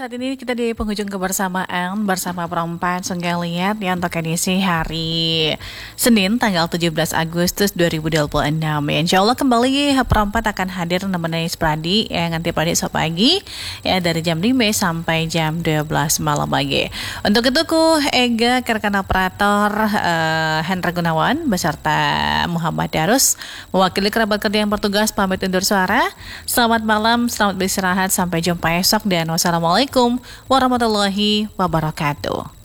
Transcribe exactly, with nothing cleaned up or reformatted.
saat ini kita di penghujung kebersamaan bersama perempuan Senggaliat yang untuk edisi hari Senin tanggal tujuh belas Agustus dua ribu dua puluh enam. Ya, insya Allah kembali perempat akan hadir nemenin Spradi yang nanti pagi esok pagi ya dari jam lima sampai jam dua belas malam pagi. Untuk itu ku Ega rekan operator uh, Hendra Gunawan beserta Muhammad Darus mewakili kerabat kerja yang bertugas pamit undur suara. Selamat malam, selamat beristirahat, sampai jumpa esok dan wassalamualaikum warahmatullahi wabarakatuh.